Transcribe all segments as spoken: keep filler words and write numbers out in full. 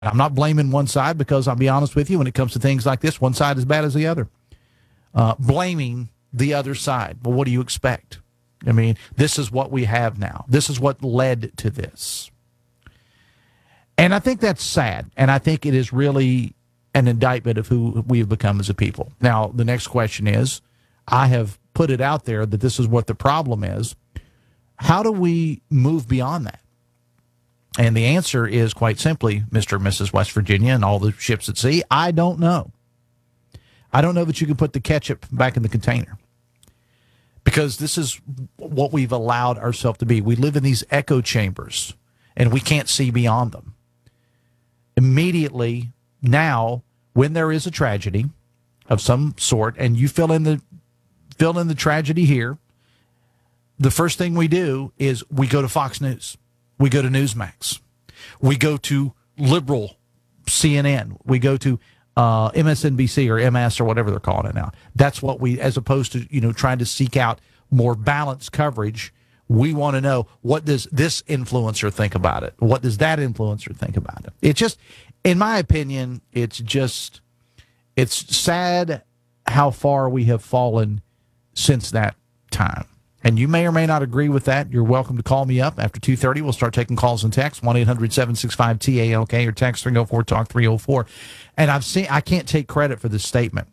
I'm not blaming one side because I'll be honest with you, when it comes to things like this, one side is bad as the other. Uh, blaming the other side. Well, what do you expect? I mean, this is what we have now. This is what led to this. And I think that's sad. And I think it is really an indictment of who we have become as a people. Now, the next question is, I have put it out there that this is what the problem is. How do we move beyond that? And the answer is quite simply, Mister and Missus West Virginia and all the ships at sea, I don't know. I don't know that you can put the ketchup back in the container, because this is what we've allowed ourselves to be. We live in these echo chambers, and we can't see beyond them. Immediately now, when there is a tragedy of some sort, and you fill in the fill in the tragedy here, the first thing we do is we go to Fox News. We go to Newsmax. We go to liberal C N N. We go to uh, M S N B C or M S or whatever they're calling it now. That's what we, as opposed to, you know, trying to seek out more balanced coverage, we want to know, what does this influencer think about it? What does that influencer think about it? It's just, in my opinion, it's just, it's sad how far we have fallen since that time. And you may or may not agree with that. You're welcome to call me up after two thirty. We'll start taking calls and texts, one eight hundred seven six five T A L K, or text three oh four talk three oh four. And I've seen, I can't take credit for this statement,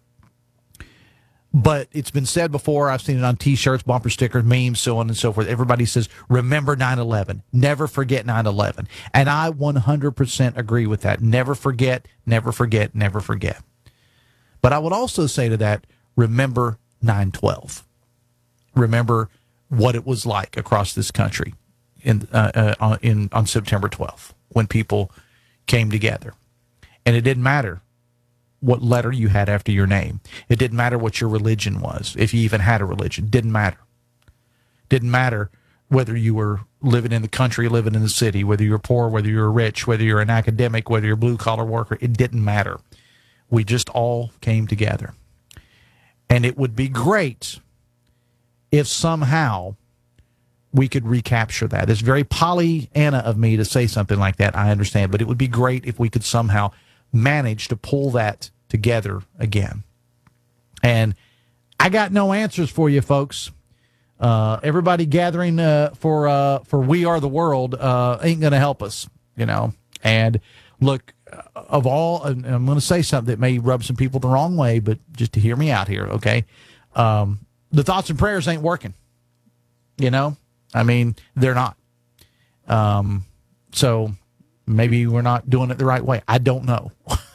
but it's been said before. I've seen it on T-shirts, bumper stickers, memes, so on and so forth. Everybody says, remember nine eleven. Never forget nine eleven. And I one hundred percent agree with that. Never forget, never forget, never forget. But I would also say to that, remember nine twelve. Remember what it was like across this country in uh, uh, in on September twelfth, when people came together. And it didn't matter what letter you had after your name. It didn't matter what your religion was, if you even had a religion. It didn't matter. Didn't matter whether you were living in the country, living in the city, whether you were poor, whether you were rich, whether you're an academic, whether you're a blue-collar worker. It didn't matter. We just all came together. And it would be great if somehow we could recapture that. It's very Pollyanna of me to say something like that, I understand, but it would be great if we could somehow manage to pull that together again. And I got no answers for you, folks. Uh, everybody gathering uh, for uh, for We Are the World uh, ain't going to help us, you know. And look, of all, and I'm going to say something that may rub some people the wrong way, but just to hear me out here, okay? Um, the thoughts and prayers ain't working, you know? I mean, they're not. Um, so maybe we're not doing it the right way. I don't know.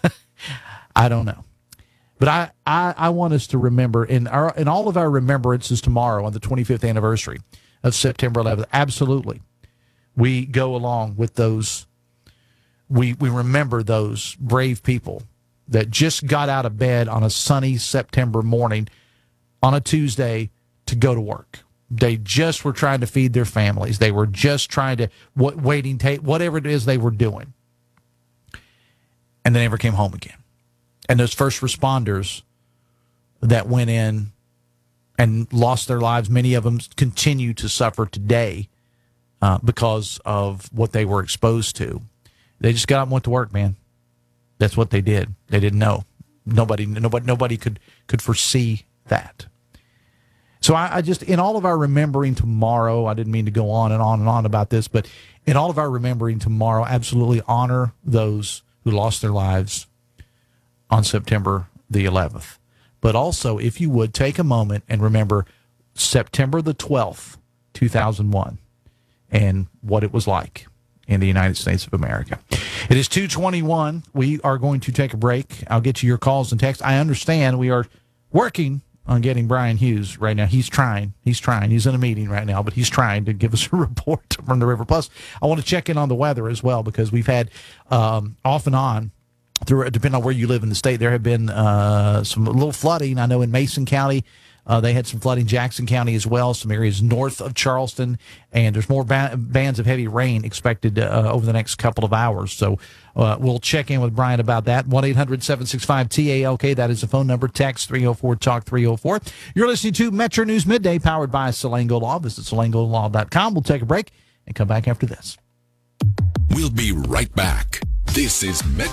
I don't know. But I, I, I want us to remember, in our in all of our remembrances tomorrow on the twenty-fifth anniversary of September eleventh, absolutely, we go along with those. We, we remember those brave people that just got out of bed on a sunny September morning on a Tuesday to go to work. They just were trying to feed their families. They were just trying to, what, waiting, ta- whatever it is they were doing. And they never came home again. And those first responders that went in and lost their lives, many of them continue to suffer today uh, because of what they were exposed to. They just got up and went to work, man. That's what they did. They didn't know. Nobody, nobody, nobody could could foresee that. So I, I just, in all of our remembering tomorrow, I didn't mean to go on and on and on about this, but in all of our remembering tomorrow, absolutely honor those who lost their lives on September the eleventh. But also, if you would, take a moment and remember September the twelfth, two thousand one, and what it was like in the United States of America. It is two twenty-one. We are going to take a break. I'll get to your calls and texts. I understand we are working on getting Brian Hughes right now. He's trying. He's trying. He's in a meeting right now, but he's trying to give us a report from the river. Plus, I want to check in on the weather as well, because we've had um, off and on, through, depending on where you live in the state, there have been uh, some a little flooding. I know in Mason County, Uh, they had some flooding, Jackson County as well, some areas north of Charleston, and there's more ba- bands of heavy rain expected uh, over the next couple of hours. So uh, we'll check in with Brian about that. one eight hundred seven six five T A L K, that is the phone number. Text three oh four talk three oh four. You're listening to Metro News Midday, powered by Salango Law. Visit salango law dot com. We'll take a break and come back after this. We'll be right back. This is Metro